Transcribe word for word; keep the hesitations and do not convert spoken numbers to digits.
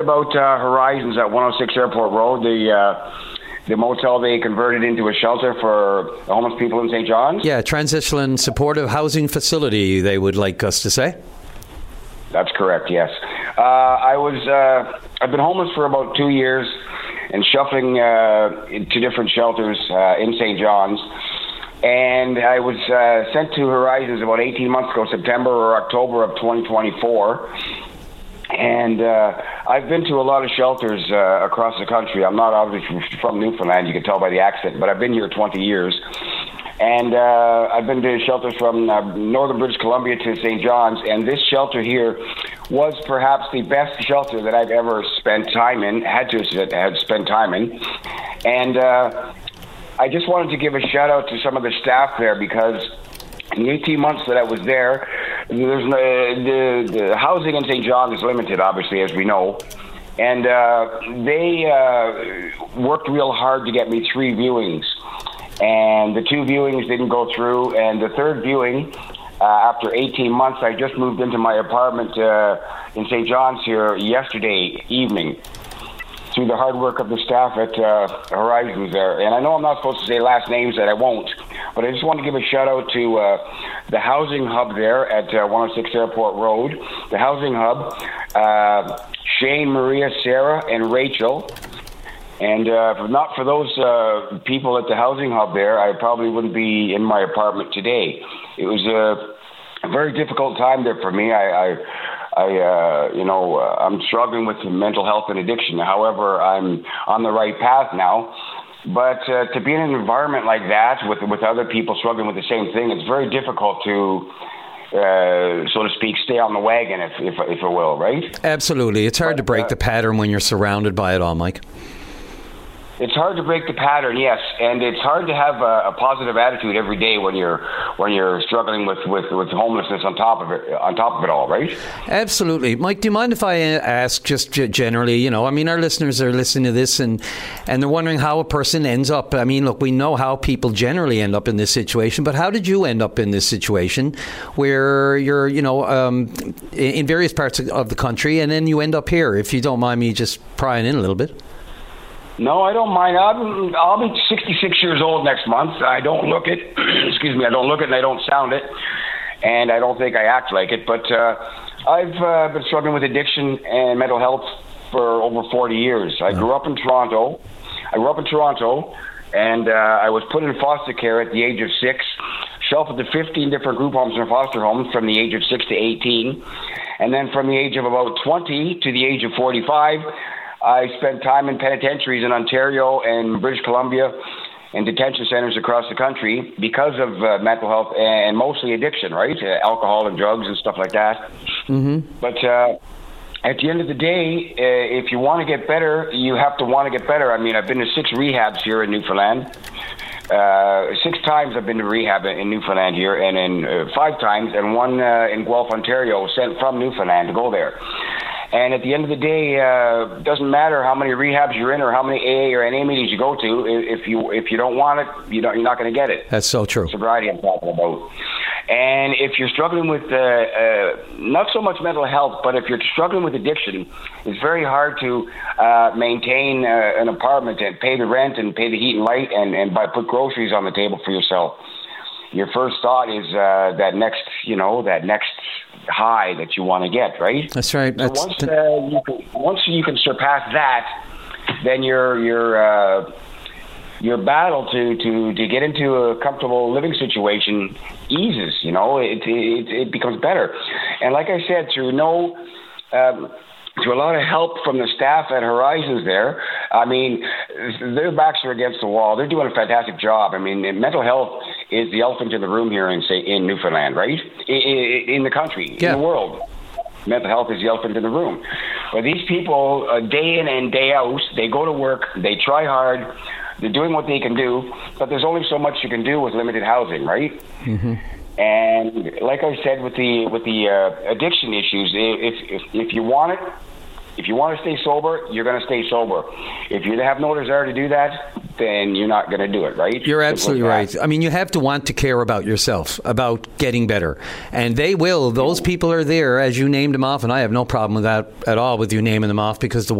about uh, Horizons at one oh six Airport Road, the uh, the motel they converted into a shelter for homeless people in Saint John's? Yeah, transitional and supportive housing facility, they would like us to say. That's correct, yes. Uh, I was, uh, I've been homeless for about two years and shuffling uh, to different shelters uh, in Saint John's. And I was uh, sent to Horizons about eighteen months ago, September or October of twenty twenty-four. And uh, I've been to a lot of shelters uh, across the country. I'm not obviously from Newfoundland, you can tell by the accent, but I've been here twenty years. And uh, I've been to shelters from uh, northern British Columbia to Saint John's, and this shelter here was perhaps the best shelter that I've ever spent time in, had to had spent time in. And uh, I just wanted to give a shout out to some of the staff there, because in the eighteen months that I was there, there's no, the, the housing in Saint John's is limited, obviously, as we know. And uh, they uh, worked real hard to get me three viewings. And the two viewings didn't go through. And the third viewing, uh, after eighteen months, I just moved into my apartment uh, in Saint John's here yesterday evening through the hard work of the staff at uh, Horizons there. And I know I'm not supposed to say last names, that I won't, but I just want to give a shout out to uh, the Housing Hub there at uh, one oh six Airport Road. The Housing Hub, uh, Shane, Maria, Sarah, and Rachel. And uh, if not for those uh, people at the Housing Hub there, I probably wouldn't be in my apartment today. It was a, a very difficult time there for me. I, I, I uh, you know, uh, I'm struggling with mental health and addiction. However, I'm on the right path now. But uh, to be in an environment like that with with other people struggling with the same thing, it's very difficult to, uh, so to speak, stay on the wagon, if if, if it will, right? Absolutely. It's hard but, to break uh, the pattern when you're surrounded by it all, Mike. It's hard to break the pattern, yes, and it's hard to have a, a positive attitude every day when you're when you're struggling with, with, with homelessness on top of it on top of it all, right? Absolutely, Mike. Do you mind if I ask, just generally? You know, I mean, our listeners are listening to this, and and they're wondering how a person ends up. I mean, look, we know how people generally end up in this situation, but how did you end up in this situation where you're, you know, um, in various parts of the country, and then you end up here? If you don't mind me just prying in a little bit. No, I don't mind. I'll, I'll be sixty-six years old next month. I don't look it. Excuse me. I don't look it, and I don't sound it, and I don't think I act like it. But uh, I've uh, been struggling with addiction and mental health for over forty years. I grew up in Toronto. I grew up in Toronto, and uh, I was put in foster care at the age of six. Sheltered to fifteen different group homes and foster homes from the age of six to eighteen, and then from the age of about twenty to the age of forty-five. I spent time in penitentiaries in Ontario and British Columbia and detention centers across the country because of uh, mental health and mostly addiction, right? Uh, alcohol and drugs and stuff like that. Mm-hmm. But uh, at the end of the day, uh, if you want to get better, you have to want to get better. I mean, I've been to six rehabs here in Newfoundland. Uh, six times I've been to rehab in Newfoundland here, and in uh, five times, and one uh, in Guelph, Ontario, sent from Newfoundland to go there. And at the end of the day, uh, it doesn't matter how many rehabs you're in or how many A A or N A meetings you go to. If you if you don't want it, you don't, you're not going to get it. That's so true. Sobriety I'm talking about. And if you're struggling with uh, uh, not so much mental health, but if you're struggling with addiction, it's very hard to uh, maintain uh, an apartment and pay the rent and pay the heat and light and, and buy, put groceries on the table for yourself. Your first thought is uh, that next, you know, that next high that you want to get, right? That's right. So That's once uh, you can, once you can surpass that, then your your uh, your battle to, to, to get into a comfortable living situation eases. You know, it it, it becomes better. And like I said, through no. Um, through a lot of help from the staff at Horizons there. I mean, their backs are against the wall. They're doing a fantastic job. I mean, mental health is the elephant in the room here in, say, in Newfoundland, right? In, in the country, yeah. in the world. Mental health is the elephant in the room. But these people, uh, day in and day out, they go to work, they try hard, they're doing what they can do, but there's only so much you can do with limited housing, right? Mm-hmm. And like I said, with the with the uh, addiction issues, if, if if you want it, if you want to stay sober, you're going to stay sober. If you have no desire to do that, then you're not going to do it, right? You're absolutely right. I mean, you have to want to care about yourself, about getting better. And they will. Those people are there, as you named them off, and I have no problem with that at all, with you naming them off, because the